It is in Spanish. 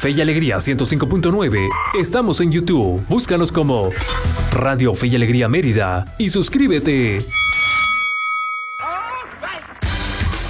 Fe y Alegría 105.9. Estamos en YouTube. Búscanos como Radio Fe y Alegría Mérida y suscríbete.